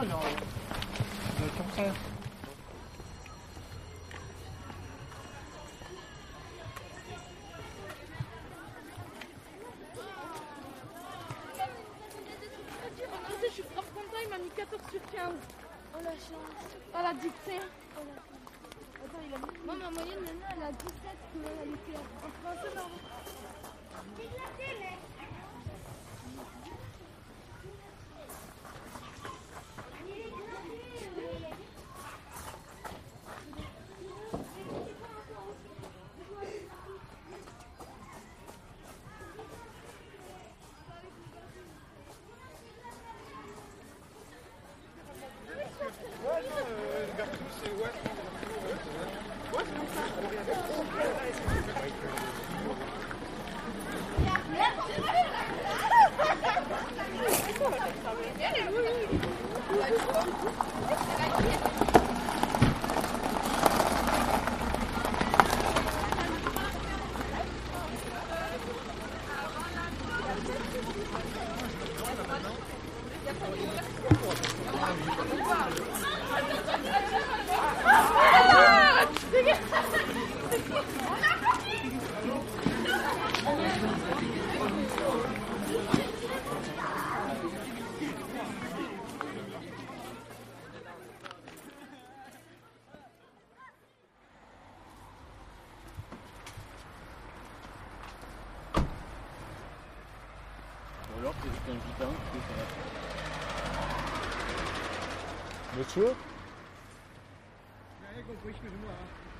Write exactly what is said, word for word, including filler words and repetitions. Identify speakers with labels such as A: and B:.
A: pas, genre. Euh, comme ça.
B: Je suis grave content, il m'a mis quatorze sur quinze.
C: Oh la chance.
B: À la dictée.
C: Oh la chance. Attends, il a mis... Moi, ma moyenne, maintenant, elle a dix-sept, que elle était en français, non.
D: Ou alors c'est juste un gitan qui fait ça.
E: Le tour?
A: J'ai rien compris, excuse-moi.